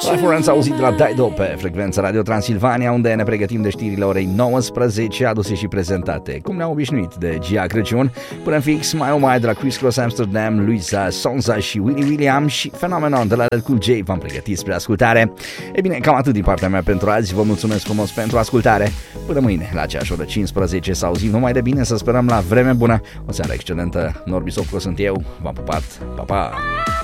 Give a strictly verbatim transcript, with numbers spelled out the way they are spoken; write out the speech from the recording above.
La Florence auzit de la Dido pe frecvența Radio Transilvania, unde ne pregătim de știrile orei nouăsprezece, aduse și prezentate, cum ne-am obișnuit, de Gia Crăciun, până în fix mai o mai de la Chris Cross Amsterdam, Luisa Sonza și Willie William și Phenomenon de la L Cool J v-am pregătit spre ascultare. E bine, cam atât din partea mea pentru azi, vă mulțumesc frumos pentru ascultare. Până mâine, la aceeași oră cincisprezece, să auzim numai de bine, să sperăm la vreme bună. O seară excelentă, Norbi Sofco sunt eu, v-am pupat, pa, pa!